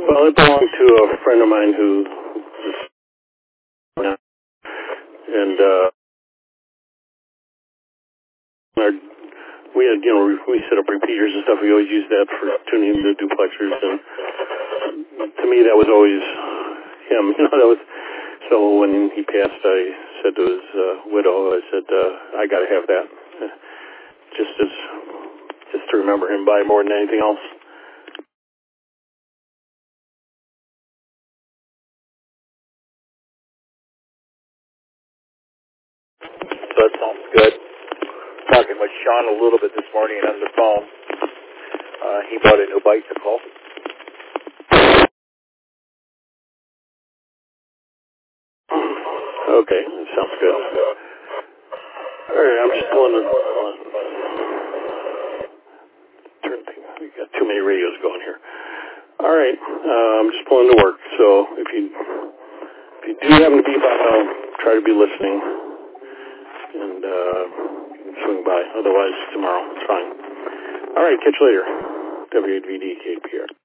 Well, it belonged to a friend of mine who, and we had, we set up repeaters and stuff. We always used that for tuning the duplexers, and to me, that was always him. That was so. When he passed, I said to his widow, I said, I got to have that, just to remember him by more than anything else. So that sounds good. Talking with Sean a little bit this morning on the phone. He bought a new bicycle. Okay, that sounds good. All right, I'm just going to turn things. We got too many radios going here. All right, I'm just pulling to work. So if you do happen to be by, I'll try to be listening and swing by. Otherwise, tomorrow it's fine. All right, catch you later. WVD KPR.